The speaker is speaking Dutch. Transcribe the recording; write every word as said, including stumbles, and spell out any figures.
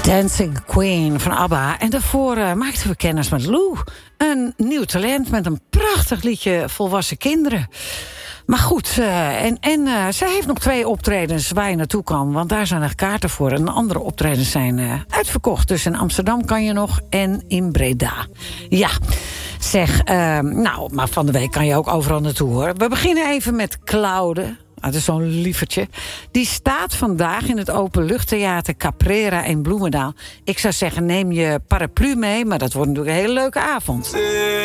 Dancing Queen van ABBA. En daarvoor uh, maakten we kennis met Lou. Een nieuw talent met een prachtig liedje Volwassen Kinderen. Maar goed, uh, en, en uh, zij heeft nog twee optredens waar je naartoe kan. Want daar zijn er kaarten voor. En andere optredens zijn uh, uitverkocht. Dus in Amsterdam kan je nog en in Breda. Ja, zeg, uh, nou, maar van de week kan je ook overal naartoe, hoor. We beginnen even met Claude. Dat is zo'n lievertje. Die staat vandaag in het Openluchttheater Caprera in Bloemendaal. Ik zou zeggen, neem je paraplu mee, maar dat wordt natuurlijk een hele leuke avond.